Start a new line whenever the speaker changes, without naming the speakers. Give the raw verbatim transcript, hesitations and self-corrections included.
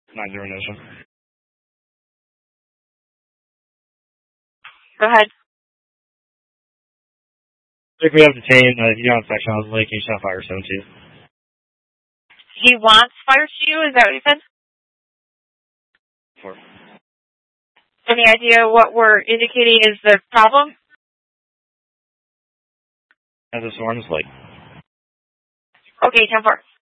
nine zero Nation.
Go ahead.
If we have to take uh, if you don't section on the lake, you shall fire seven two.
He wants fire to you, is that what you said?
Four.
Any idea what we're indicating is the problem?
As a swarm is lake.
Okay, ten four.